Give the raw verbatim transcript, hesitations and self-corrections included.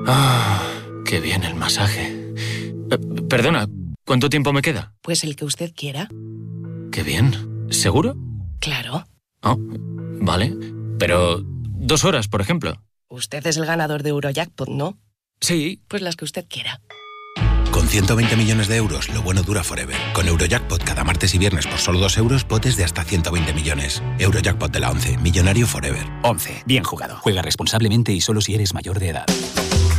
Ah, qué bien el masaje. Eh, perdona, ¿cuánto tiempo me queda? Pues el que usted quiera. Qué bien. ¿Seguro? Claro. Oh, vale. Pero dos horas, por ejemplo. Usted es el ganador de Eurojackpot, ¿no? Sí. Pues las que usted quiera. Con ciento veinte millones de euros, lo bueno dura forever. Con Eurojackpot cada martes y viernes por solo dos euros, potes de hasta ciento veinte millones. Eurojackpot de la once, millonario forever. once. Bien jugado. Juega responsablemente y solo si eres mayor de edad.